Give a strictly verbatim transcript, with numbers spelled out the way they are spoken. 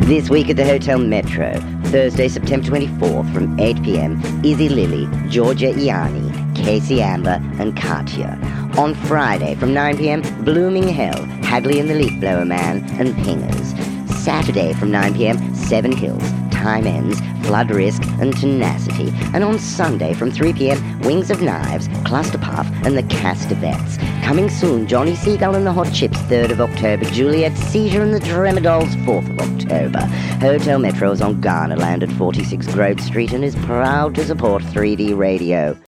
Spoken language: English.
This week at the Hotel Metro, Thursday, September twenty-fourth from eight p.m, Izzy Lily, Georgia Iani, Casey Amber, and Katya. On Friday from nine p.m, Blooming Hell, Hagley and the Leaf Blower Man, and Pingers. Saturday from nine p.m, Seven Hills, Time Ends, Flood Risk, and Tenacity. And on Sunday from three p.m, Wings of Knives, Cluster Puff, and the Castavets. Coming soon, Johnny Seagull and the Hot Chips, third of October, Juliet Seizure and the Tremadolls, fourth of October. Hotel Metro is on Garnerland at forty-six Grove Street and is proud to support three D radio.